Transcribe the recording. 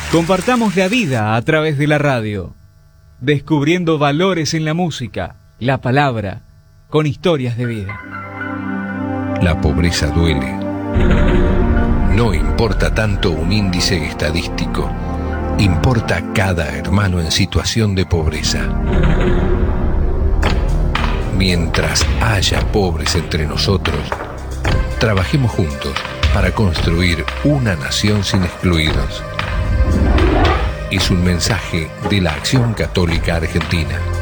Compartamos la vida a través de la radio, descubriendo valores en la música, la palabra, con historias de vida. La pobreza duele. No importa tanto un índice estadístico, importa cada hermano en situación de pobreza. Mientras haya pobres entre nosotros, trabajemos juntos para construir una nación sin excluidos. Es un mensaje de la Acción Católica Argentina.